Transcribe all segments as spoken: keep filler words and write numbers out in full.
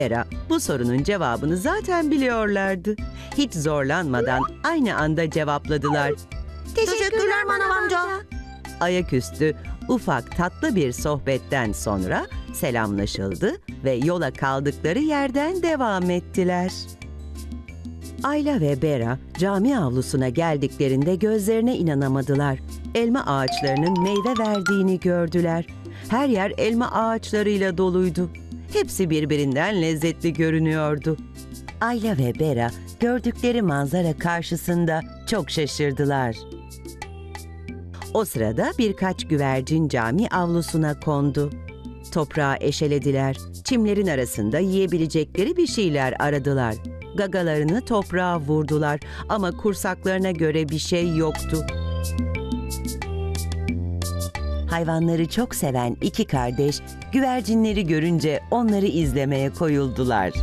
Bera bu sorunun cevabını zaten biliyorlardı. Hiç zorlanmadan aynı anda cevapladılar. Teşekkürler manav amca. Ayaküstü ufak tatlı bir sohbetten sonra selamlaşıldı ve yola kaldıkları yerden devam ettiler. Ayla ve Bera cami avlusuna geldiklerinde gözlerine inanamadılar. Elma ağaçlarının meyve verdiğini gördüler. Her yer elma ağaçlarıyla doluydu. Hepsi birbirinden lezzetli görünüyordu. Ayla ve Bera gördükleri manzara karşısında çok şaşırdılar. O sırada birkaç güvercin cami avlusuna kondu. Toprağı eşelediler. Çimlerin arasında yiyebilecekleri bir şeyler aradılar. Gagalarını toprağa vurdular ama kursaklarına göre bir şey yoktu. Hayvanları çok seven iki kardeş güvercinleri görünce onları izlemeye koyuldular.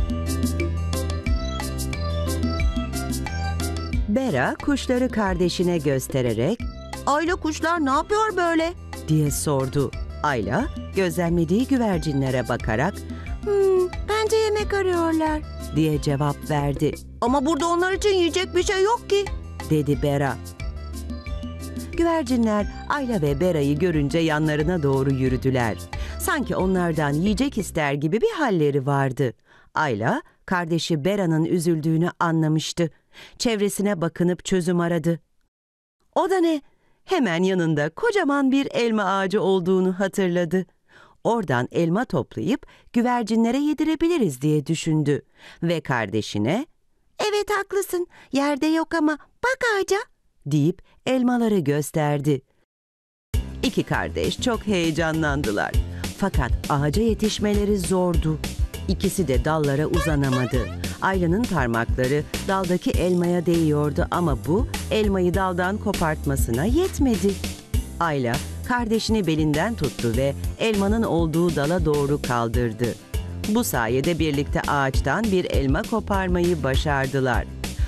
Bera kuşları kardeşine göstererek Ayla, kuşlar ne yapıyor böyle diye sordu. Ayla gözlemlediği güvercinlere bakarak Hmm, bence yemek arıyorlar diye cevap verdi. Ama burada onlar için yiyecek bir şey yok ki, dedi Bera. Güvercinler Ayla ve Bera'yı görünce yanlarına doğru yürüdüler. Sanki onlardan yiyecek ister gibi bir halleri vardı. Ayla, kardeşi Bera'nın üzüldüğünü anlamıştı. Çevresine bakınıp çözüm aradı. O da ne? Hemen yanında kocaman bir elma ağacı olduğunu hatırladı. Oradan elma toplayıp güvercinlere yedirebiliriz diye düşündü. Ve kardeşine, "Evet, haklısın, yerde yok ama bak ağaca," deyip elmaları gösterdi. İki kardeş çok heyecanlandılar. Fakat ağaca yetişmeleri zordu. İkisi de dallara uzanamadı. Ayla'nın parmakları daldaki elmaya değiyordu ama bu elmayı daldan kopartmasına yetmedi. Ayla kardeşini belinden tuttu ve elmanın olduğu dala doğru kaldırdı. Bu sayede birlikte ağaçtan bir elma koparmayı başardılar.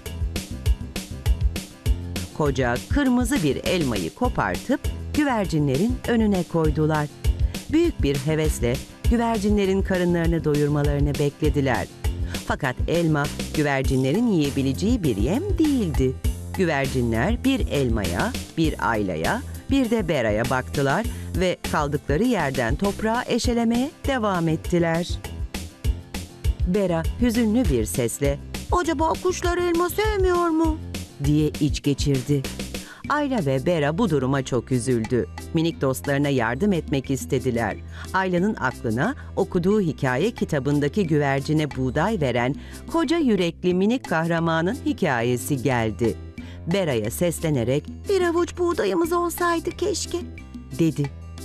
Koca kırmızı bir elmayı kopartıp güvercinlerin önüne koydular. Büyük bir hevesle güvercinlerin karınlarını doyurmalarını beklediler. Fakat elma güvercinlerin yiyebileceği bir yem değildi. Güvercinler bir elmaya, bir Ayla'ya, bir de Bera'ya baktılar ve kaldıkları yerden toprağı eşelemeye devam ettiler. Bera hüzünlü bir sesle "Acaba kuşlar elma sevmiyor mu?" diye iç geçirdi. Ayla ve Bera bu duruma çok üzüldü. Minik dostlarına yardım etmek istediler. Ayla'nın aklına okuduğu hikaye kitabındaki güvercine buğday veren koca yürekli minik kahramanın hikayesi geldi. Bera'ya seslenerek "Bir avuç buğdayımız olsaydı keşke," dedi.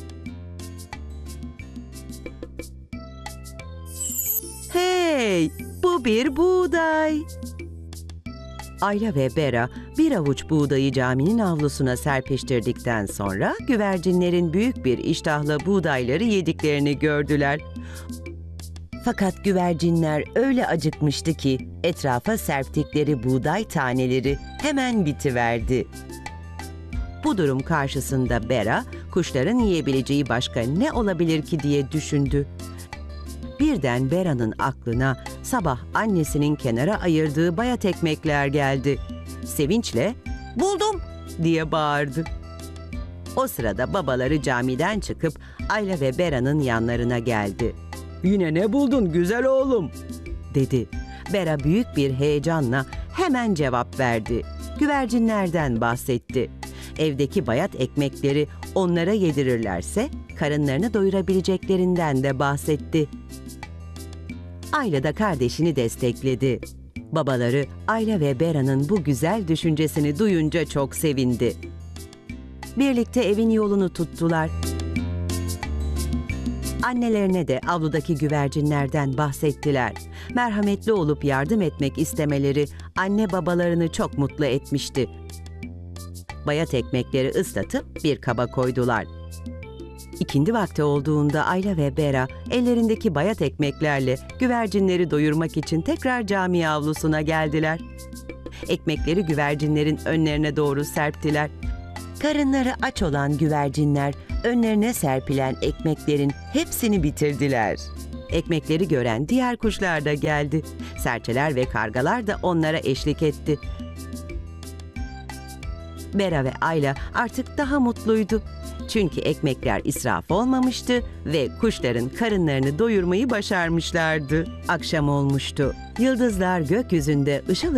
"Hey, bu bir buğday." Ayla ve Bera bir avuç buğdayı caminin avlusuna serpiştirdikten sonra güvercinlerin büyük bir iştahla buğdayları yediklerini gördüler. Fakat güvercinler öyle acıkmıştı ki etrafa serptikleri buğday taneleri hemen bitiverdi. Bu durum karşısında Bera, kuşların yiyebileceği başka ne olabilir ki diye düşündü. Birden Bera'nın aklına sabah annesinin kenara ayırdığı bayat ekmekler geldi. Sevinçle "Buldum," diye bağırdı. O sırada babaları camiden çıkıp Ayla ve Bera'nın yanlarına geldi. "Yine ne buldun güzel oğlum?" dedi. Bera büyük bir heyecanla hemen cevap verdi. Güvercinlerden bahsetti. Evdeki bayat ekmekleri onlara yedirirlerse karınlarını doyurabileceklerinden de bahsetti. Ayla da kardeşini destekledi. Babaları Ayla ve Bera'nın bu güzel düşüncesini duyunca çok sevindi. Birlikte evin yolunu tuttular. Annelerine de avludaki güvercinlerden bahsettiler. Merhametli olup yardım etmek istemeleri anne babalarını çok mutlu etmişti. Bayat ekmekleri ıslatıp bir kaba koydular. İkindi vakti olduğunda Ayla ve Bera ellerindeki bayat ekmeklerle güvercinleri doyurmak için tekrar cami avlusuna geldiler. Ekmekleri güvercinlerin önlerine doğru serptiler. Karınları aç olan güvercinler önlerine serpilen ekmeklerin hepsini bitirdiler. Ekmekleri gören diğer kuşlar da geldi. Serçeler ve kargalar da onlara eşlik etti. Bera ve Ayla artık daha mutluydu. Çünkü ekmekler israf olmamıştı ve kuşların karınlarını doyurmayı başarmışlardı. Akşam olmuştu. Yıldızlar gökyüzünde ışıl